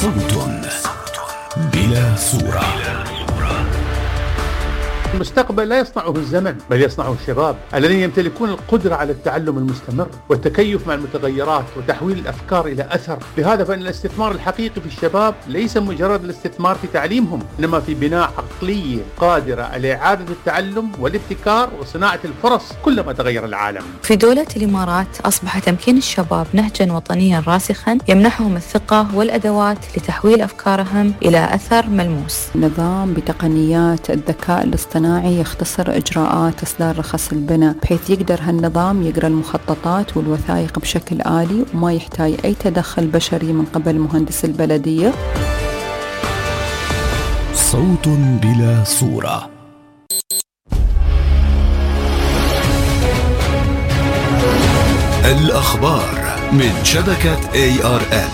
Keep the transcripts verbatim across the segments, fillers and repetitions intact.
صوت بلا صورة. المستقبل لا يصنعه الزمن بل يصنعه الشباب الذين يمتلكون القدرة على التعلم المستمر والتكيف مع المتغيرات وتحويل الأفكار إلى أثر. لهذا فإن الاستثمار الحقيقي في الشباب ليس مجرد الاستثمار في تعليمهم، إنما في بناء عقلية قادرة على إعادة التعلم والابتكار وصناعة الفرص كلما تغير العالم. في دولة الإمارات أصبح تمكين الشباب نهجا وطنيا راسخا يمنحهم الثقة والأدوات لتحويل أفكارهم إلى أثر ملموس. نظام بتقنيات الذكاء الاصطناعي يختصر إجراءات إصدار رخص البناء، بحيث يقدر هالنظام يقرأ المخططات والوثائق بشكل آلي وما يحتاج أي تدخل بشري من قبل مهندس البلدية. صوت بلا صورة. الأخبار من شبكة إيه آر إل.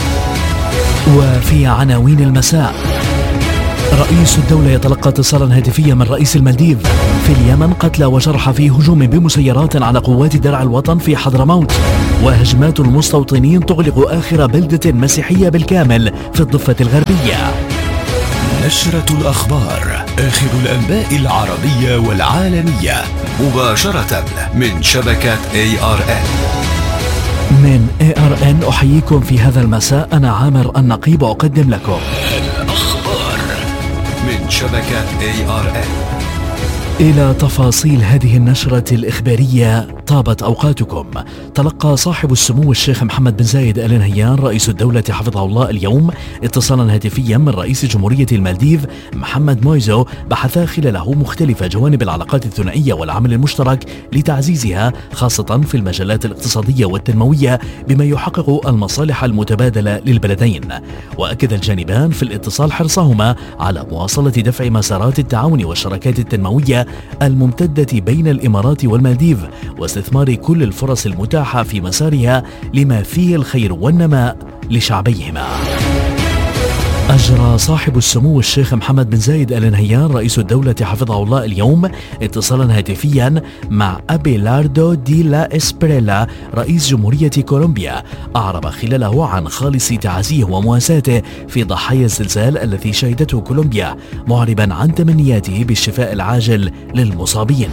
وفي عناوين المساء: رئيس الدولة يتلقى اتصالا هاتفيا من رئيس المالديف. في اليمن قتلى وجرحى في هجوم بمسيرات على قوات درع الوطن في حضرموت. وهجمات المستوطنين تغلق آخر بلدة مسيحية بالكامل في الضفة الغربية. نشرة الأخبار، آخر الأنباء العربية والعالمية مباشرة من شبكة إيه آر إل. من إيه آر إن أحييكم في هذا المساء، أنا عامر النقيب أقدم لكم الأخبار من شبكة إيه آر إل. إلى تفاصيل هذه النشرة الإخبارية. طابت أوقاتكم. تلقى صاحب السمو الشيخ محمد بن زايد آل نهيان رئيس الدولة حفظه الله اليوم اتصالا هاتفيا من رئيس جمهورية المالديف محمد مويزو، بحث خلاله مختلف جوانب العلاقات الثنائية والعمل المشترك لتعزيزها، خاصة في المجالات الاقتصادية والتنموية بما يحقق المصالح المتبادلة للبلدين. وأكد الجانبان في الاتصال حرصهما على مواصلة دفع مسارات التعاون والشراكات التنموية الممتدة بين الإمارات والمالديف، واستثمار كل الفرص المتاحة في مسارها لما فيه الخير والنماء لشعبيهما. أجرى صاحب السمو الشيخ محمد بن زايد آل نهيان رئيس الدولة حفظه الله اليوم اتصالا هاتفيا مع أبيلاردو دي لا إسبريلا رئيس جمهورية كولومبيا، أعرب خلاله عن خالص تعازيه ومواساته في ضحايا الزلزال الذي شهدته كولومبيا، معربا عن تمنياته بالشفاء العاجل للمصابين.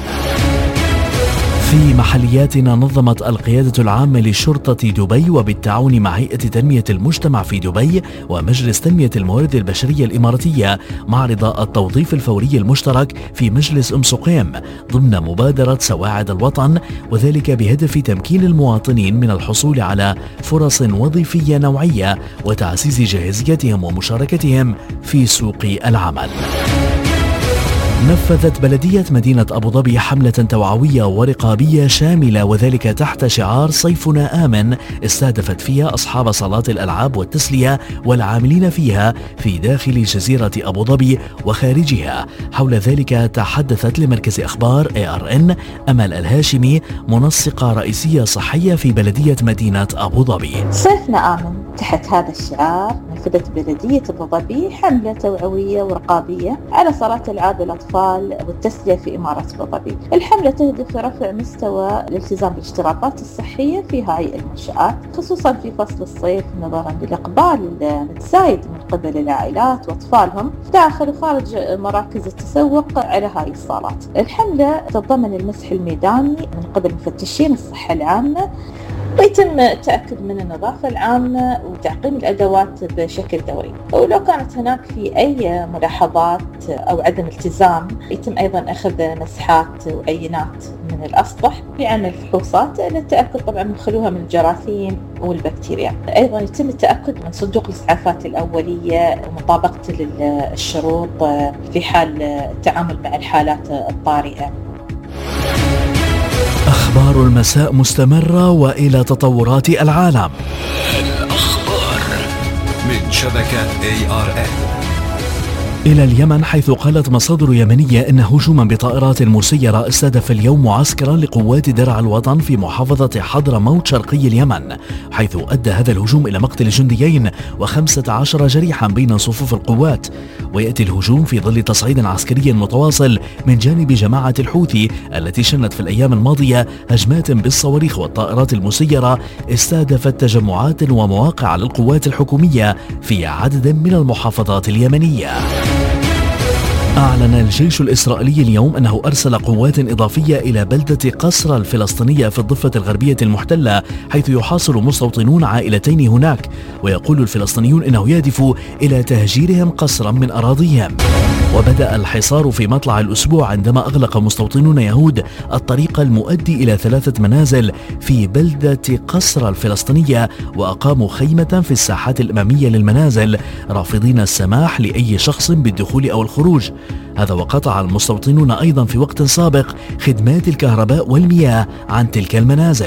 في محلياتنا، نظمت القيادة العامة لشرطة دبي وبالتعاون مع هيئة تنمية المجتمع في دبي ومجلس تنمية الموارد البشرية الإماراتية معرض التوظيف الفوري المشترك في مجلس أم سقيم ضمن مبادرة سواعد الوطن، وذلك بهدف تمكين المواطنين من الحصول على فرص وظيفية نوعية وتعزيز جاهزيتهم ومشاركتهم في سوق العمل. نفذت بلدية مدينة أبو ظبي حملة توعوية ورقابية شاملة، وذلك تحت شعار صيفنا آمن، استهدفت فيها أصحاب صالات الألعاب والتسلية والعاملين فيها في داخل جزيرة أبو ظبي وخارجها. حول ذلك تحدثت لمركز أخبار إيه آر إن أمل الهاشمي، منسقة رئيسية صحية في بلدية مدينة أبو ظبي. صيفنا آمن، تحت هذا الشعار نفذت بلدية أبو ظبي حملة توعوية ورقابية على صالات ألعاب الأطفال والتسلية في إمارة أبو ظبي. الحملة تهدف لرفع مستوى الالتزام بالاشتراطات الصحية في هاي المنشآت، خصوصا في فصل الصيف، نظرا للإقبال المتزايد من قبل العائلات وأطفالهم داخل وخارج مراكز التسوق على هاي الصالات. الحملة تتضمن المسح الميداني من قبل مفتشين الصحة العامة، ويتم التأكد من النظافة العامة وتعقيم الأدوات بشكل دوري. ولو كانت هناك في أي ملاحظات أو عدم التزام، يتم أيضا أخذ مسحات وعينات من الأسطح لعمل فحوصات للتأكد طبعا من خلوها من الجراثيم والبكتيريا. أيضا يتم التأكد من صندوق الإسعافات الأولية ومطابقة للشروط في حال التعامل مع الحالات الطارئة. أخبار المساء مستمرة، وإلى تطورات العالم. الأخبار من شبكة إيه آر إل. إلى اليمن، حيث قالت مصادر يمنية إن هجوما بطائرات مسيرة استهدف اليوم معسكرا لقوات درع الوطن في محافظة حضرموت شرقي اليمن، حيث أدى هذا الهجوم إلى مقتل جنديين وخمسة عشر جريحا بين صفوف القوات. ويأتي الهجوم في ظل تصعيد عسكري متواصل من جانب جماعة الحوثي التي شنت في الأيام الماضية هجمات بالصواريخ والطائرات المسيرة استهدفت تجمعات ومواقع للقوات الحكومية في عدد من المحافظات اليمنية. أعلن الجيش الإسرائيلي اليوم أنه أرسل قوات إضافية إلى بلدة قصر الفلسطينية في الضفة الغربية المحتلة، حيث يحاصر مستوطنون عائلتين هناك. ويقول الفلسطينيون أنه يهدف إلى تهجيرهم قسرا من أراضيهم. وبدأ الحصار في مطلع الأسبوع عندما أغلق مستوطنون يهود الطريق المؤدي إلى ثلاثة منازل في بلدة قصر الفلسطينية، وأقاموا خيمة في الساحات الأمامية للمنازل رافضين السماح لأي شخص بالدخول أو الخروج. هذا وقطع المستوطنون أيضا في وقت سابق خدمات الكهرباء والمياه عن تلك المنازل.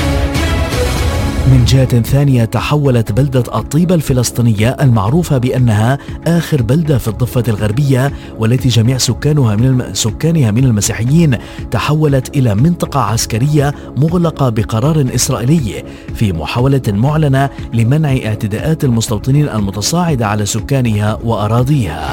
من جهة ثانية، تحولت بلدة الطيبة الفلسطينية المعروفة بأنها آخر بلدة في الضفة الغربية والتي جميع سكانها من الم... سكانها من المسيحيين، تحولت إلى منطقة عسكرية مغلقة بقرار إسرائيلي في محاولة معلنة لمنع اعتداءات المستوطنين المتصاعدة على سكانها وأراضيها.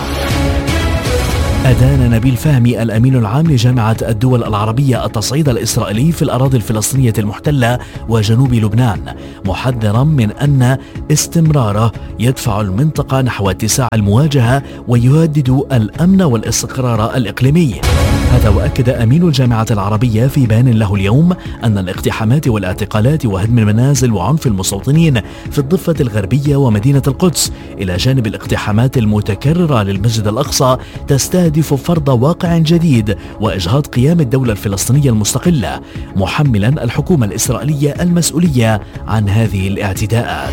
أدان نبيل فهمي الأمين العام لجامعة الدول العربية التصعيد الإسرائيلي في الأراضي الفلسطينية المحتلة وجنوب لبنان، محذرا من أن استمراره يدفع المنطقة نحو اتساع المواجهة ويهدد الأمن والاستقرار الإقليمي. هذا وأكد أمين الجامعة العربية في بيان له اليوم أن الاقتحامات والاعتقالات وهدم المنازل وعنف المستوطنين في الضفة الغربية ومدينة القدس، إلى جانب الاقتحامات المتكررة للمسجد الأقصى، تستهدف فرض واقع جديد وإجهاض قيام الدولة الفلسطينية المستقلة، محملا الحكومة الإسرائيلية المسؤولية عن هذه الاعتداءات.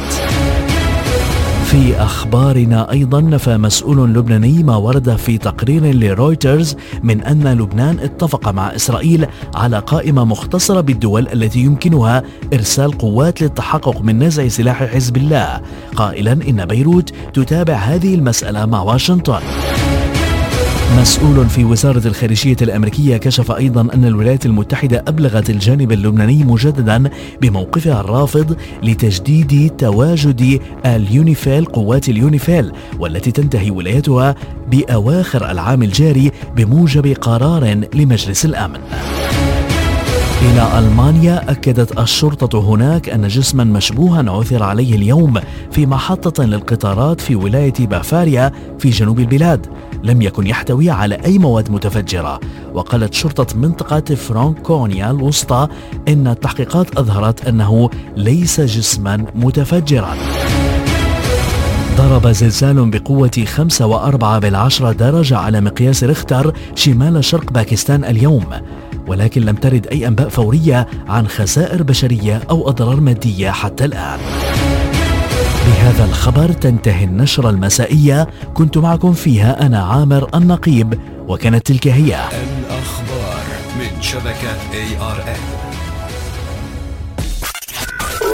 في أخبارنا أيضا، نفى مسؤول لبناني ما ورد في تقرير لرويترز من أن لبنان اتفق مع إسرائيل على قائمة مختصرة بالدول التي يمكنها إرسال قوات للتحقق من نزع سلاح حزب الله، قائلا إن بيروت تتابع هذه المسألة مع واشنطن. مسؤول في وزارة الخارجية الأمريكية كشف أيضا أن الولايات المتحدة أبلغت الجانب اللبناني مجددا بموقفها الرافض لتجديد تواجد اليونيفيل قوات اليونيفيل، والتي تنتهي ولايتها بأواخر العام الجاري بموجب قرار لمجلس الأمن. إلى ألمانيا، أكدت الشرطة هناك أن جسما مشبوها عثر عليه اليوم في محطة للقطارات في ولاية بافاريا في جنوب البلاد، لم يكن يحتوي على أي مواد متفجرة. وقالت شرطة منطقة فرانكونيا الوسطى إن التحقيقات أظهرت أنه ليس جسما متفجرا. ضرب زلزال بقوة خمسة وأربعة بالعشرة درجة على مقياس ريختر شمال شرق باكستان اليوم، ولكن لم ترد أي أنباء فورية عن خسائر بشرية أو أضرار مادية حتى الآن. بهذا الخبر تنتهي النشرة المسائية، كنت معكم فيها أنا عامر النقيب، وكانت تلك هي الأخبار من شبكة إيه آر إن.